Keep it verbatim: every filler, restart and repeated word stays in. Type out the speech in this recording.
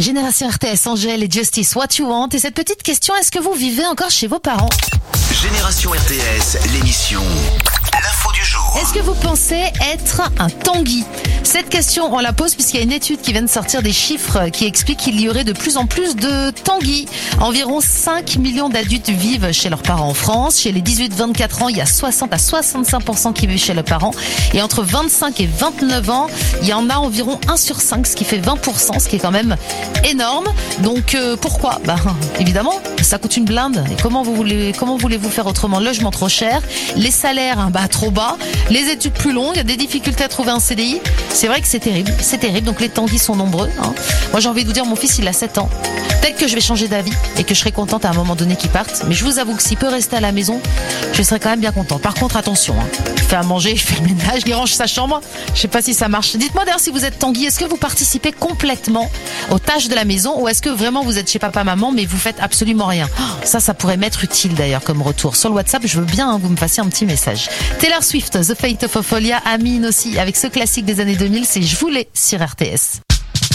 Génération R T S, Angèle et Justice, What You Want. Et cette petite question, est-ce que vous vivez encore chez vos parents? Génération R T S, l'émission L'info du jour. Est-ce que vous pensez être un Tanguy? Cette question, on la pose puisqu'il y a une étude qui vient de sortir des chiffres qui explique qu'il y aurait de plus en plus de Tanguy. Environ cinq millions d'adultes vivent chez leurs parents en France. Chez les dix-huit vingt-quatre ans, il y a soixante à soixante-cinq pour cent qui vivent chez leurs parents. Et entre vingt-cinq et vingt-neuf ans, il y en a environ un sur cinq, ce qui fait vingt pour cent, ce qui est quand même énorme. Donc euh, pourquoi? Bah évidemment, ça coûte une blinde. Et comment vous voulez, comment voulez-vous faire autrement? Logement trop cher, les salaires bah trop bas, les études plus longues, des difficultés à trouver un C D I. C'est vrai que c'est terrible, c'est terrible. Donc les Tanguys sont nombreux. Hein. Moi j'ai envie de vous dire, mon fils il a sept ans. Peut-être que je vais changer d'avis et que je serai contente à un moment donné qu'il parte. Mais je vous avoue que s'il peut rester à la maison, je serai quand même bien contente. Par contre, attention, hein. Il fait à manger, il fait le ménage, il range sa chambre. Je sais pas si ça marche. Dites-moi d'ailleurs si vous êtes Tanguy, est-ce que vous participez complètement aux tâches de la maison ou est-ce que vraiment vous êtes chez papa-maman mais vous faites absolument rien? Oh, ça, ça pourrait m'être utile d'ailleurs comme retour. Sur le WhatsApp, je veux bien hein, vous me fassiez un petit message. Taylor Swift, The Fate of Ophelia, Amine aussi, avec ce classique des années deux mille, c'est Je voulais sur R T S.